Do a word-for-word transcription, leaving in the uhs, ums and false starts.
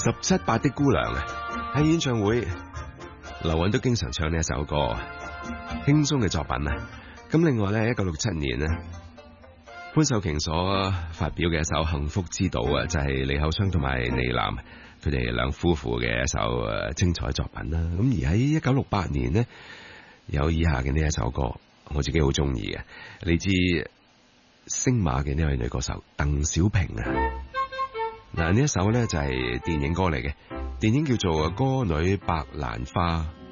十七八的姑娘啊，喺演唱會，劉韻都經常唱呢一首歌，輕鬆嘅作品啊。咁另外咧，一九六七年呢，潘秀瓊所發表嘅一首《幸福之島》啊，就係李厚湘同埋倪楠佢哋兩夫婦嘅一首誒精彩作品啦。咁而喺一九六八年呢，有以下嘅呢一首歌，我自己好中意嘅，嚟自星馬嘅呢位女歌手鄧小平啊。嗱，呢一首呢就係電影歌嚟嘅，電影叫做《歌女白蘭花》。